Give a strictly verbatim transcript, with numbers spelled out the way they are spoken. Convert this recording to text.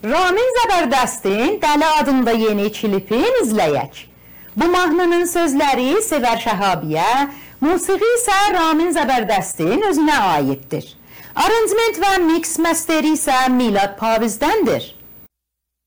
Ramin Zəbərdəstin Dəli adında yeni klipini izləyək. Bu mahnının sözləri Sevər Şəhabiyə, musiqi isə Ramin Zəbərdəstin özünə aiddir. Aranjment və mix məsteri isə Milad Pavizdəndir.